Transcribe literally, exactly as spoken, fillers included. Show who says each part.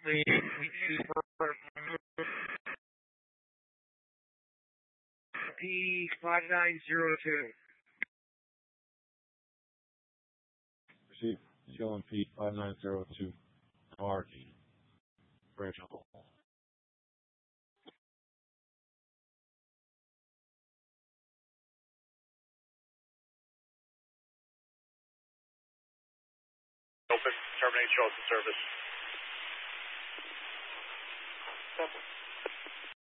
Speaker 1: We we P five nine zero two.
Speaker 2: Receive C L M P five nine zero two. R G. Branch Hall.
Speaker 3: Open. Terminate shows of service.
Speaker 1: Seven.